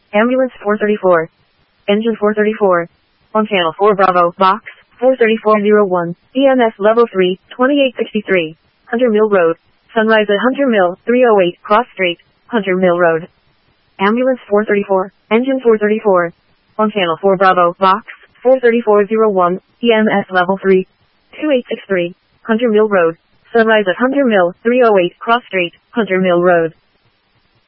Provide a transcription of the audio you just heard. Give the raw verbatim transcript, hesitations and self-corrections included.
Ambulance four thirty-four. Engine four thirty-four. On channel four Bravo, box, four thirty-four oh one, E M S level three, twenty-eight sixty-three, Hunter Mill Road. Sunrise at Hunter Mill, three oh eight, Cross Street, Hunter Mill Road. Ambulance four thirty-four. Engine four thirty-four. On channel four Bravo, box, four thirty-four oh one, E M S level three, twenty-eight sixty-three, Hunter Mill Road. Sunrise at Hunter Mill, three oh eight, Cross Street, Hunter Mill Road.